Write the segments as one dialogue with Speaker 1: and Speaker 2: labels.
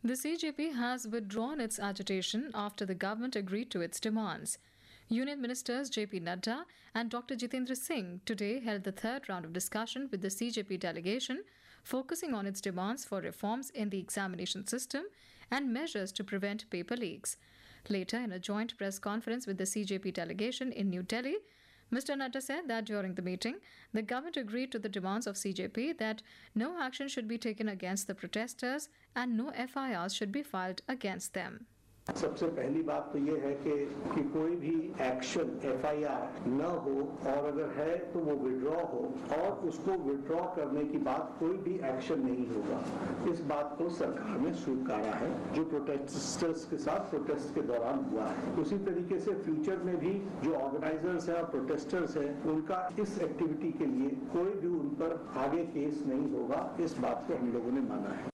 Speaker 1: The CJP has withdrawn its agitation after the government agreed to its demands. Union Ministers JP Nadda and Dr. Jitendra Singh today held the third round of discussion with the CJP delegation, focusing on its demands for reforms in the examination system and measures to prevent paper leaks. Later, in a joint press conference with the CJP delegation in New Delhi, Mr. Nadda said that during the meeting, the government agreed to the demands of CJP that no action should be taken against the protesters and no FIRs should be filed against them.
Speaker 2: सबसे पहली बात तो ये है कि कोई भी action FIR न हो और अगर है तो वो विड्रॉ हो और उसको विड्रॉ करने की बाद कोई भी एक्शन नहीं होगा। इस बात को सरकार ने स्वीकारा है जो प्रोटेस्टर्स के साथ प्रोटेस्ट के दौरान हुआ है। उसी तरीके से फ्यूचर में भी जो ऑर्गेनाइजर्स हैं और प्रोटेस्टर्स हैं उनका इस एक्टिविटी के लिए कोई भी उन पर आगे केस नहीं होगा। इस बात को हम लोगों ने माना है।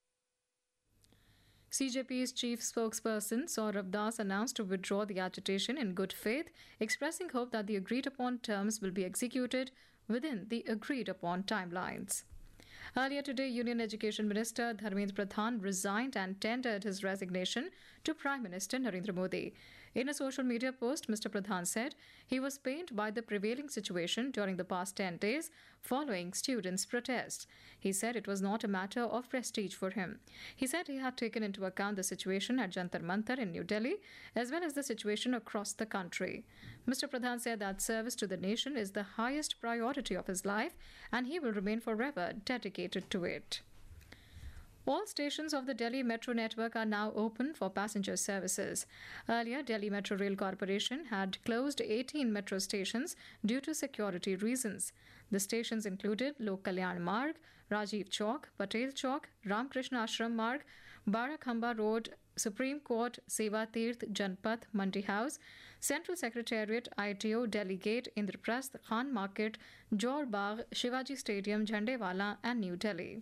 Speaker 1: CJP's chief spokesperson Saurabh Das announced to withdraw the agitation in good faith, expressing hope that the agreed-upon terms will be executed within the agreed-upon timelines. Earlier today, Union Education Minister Dharmendra Pradhan resigned and tendered his resignation to Prime Minister Narendra Modi. In a social media post, Mr. Pradhan said he was pained by the prevailing situation during the past 10 days following students' protests. He said it was not a matter of prestige for him. He said he had taken into account the situation at Jantar Mantar in New Delhi, as well as the situation across the country. Mr. Pradhan said that service to the nation is the highest priority of his life, and he will remain forever dedicated to it. All stations of the Delhi Metro network are now open for passenger services. Earlier, Delhi Metro Rail Corporation had closed 18 metro stations due to security reasons. The stations included Lok Kalyan Marg, Rajiv Chowk, Patel Chowk, Ramkrishna Ashram Marg, Barakhamba Road, Supreme Court, Seva Tirth, Janpath, Mandi House, Central Secretariat, ITO, Delhi Gate, Indraprasth, Khan Market, Jor Bagh, Shivaji Stadium, Jhandewala and New Delhi.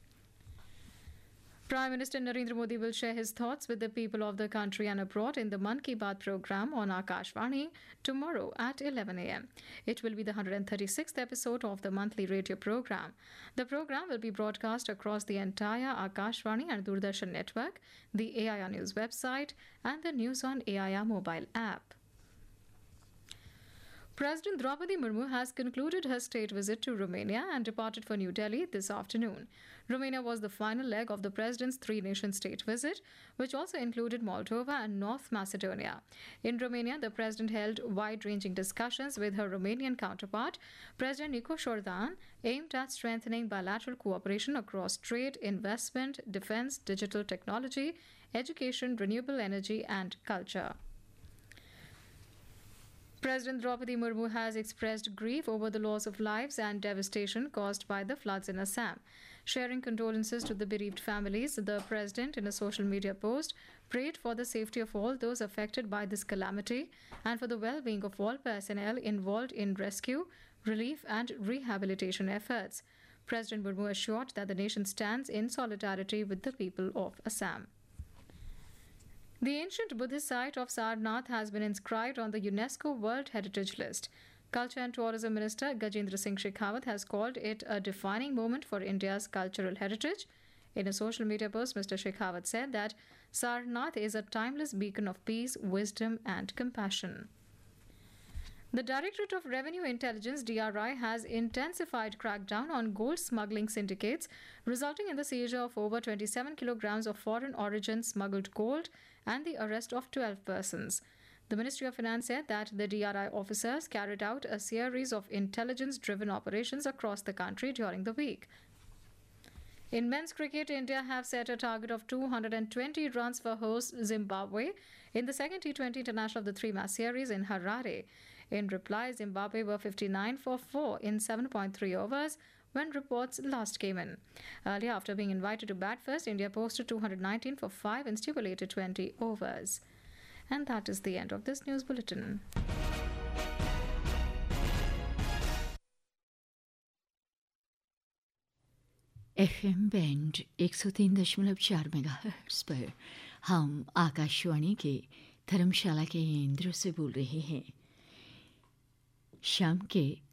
Speaker 1: Prime Minister Narendra Modi will share his thoughts with the people of the country and abroad in the Mann Ki Baat program on Akashvani tomorrow at 11 a.m. It will be the 136th episode of the monthly radio program. The program will be broadcast across the entire Akashvani and Doordarshan network, the AIR News website, and the News on AIR mobile app. President Draupadi Murmu has concluded her state visit to Romania and departed for New Delhi this afternoon. Romania was the final leg of the president's three-nation state visit, which also included Moldova and North Macedonia. In Romania, the president held wide-ranging discussions with her Romanian counterpart, President Nico Șordan, aimed at strengthening bilateral cooperation across trade, investment, defense, digital technology, education, renewable energy, and culture. President Draupadi Murmu has expressed grief over the loss of lives and devastation caused by the floods in Assam. Sharing condolences to the bereaved families, the president, in a social media post, prayed for the safety of all those affected by this calamity and for the well-being of all personnel involved in rescue, relief, and rehabilitation efforts. President Murmu assured that the nation stands in solidarity with the people of Assam. The ancient Buddhist site of Sarnath has been inscribed on the UNESCO World Heritage List. Culture and Tourism Minister Gajendra Singh Shekhawat has called it a defining moment for India's cultural heritage. In a social media post, Mr. Shekhawat said that Sarnath is a timeless beacon of peace, wisdom, and compassion. The Directorate of Revenue Intelligence (DRI) has intensified crackdown on gold smuggling syndicates, resulting in the seizure of over 27 kilograms of foreign origin smuggled gold and the arrest of 12 persons. The Ministry of Finance said that the DRI officers carried out a series of intelligence-driven operations across the country during the week. In men's cricket, India have set a target of 220 runs for host Zimbabwe in the second T20 International of the three-match series in Harare. In reply, Zimbabwe were 59 for 4 in 7.3 overs when reports last came in. Earlier, after being invited to bat first, India posted 219 for 5 in stipulated 20 overs. And that is the end of this news bulletin.
Speaker 3: FM band 103.4 megahertz पर हम आकाशवाणी के धर्मशाला के केंद्र से बोल रहे हैं। शाम के